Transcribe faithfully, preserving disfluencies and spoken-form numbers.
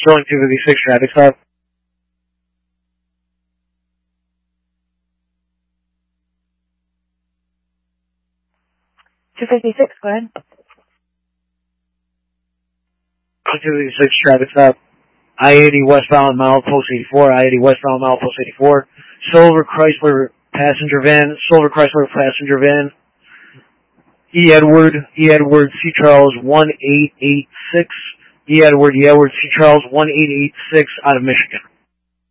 Sterling two fifty-six, traffic stop. two fifty-six, go ahead. two fifty-six, traffic stop. I eighty westbound, milepost eighty-four. I eighty westbound, milepost eighty-four. Silver Chrysler passenger van. Silver Chrysler passenger van. E. Edward. E. Edward C. Charles one eight eight six. E. Edward. E. Edward C. Charles one eight eight six out of Michigan.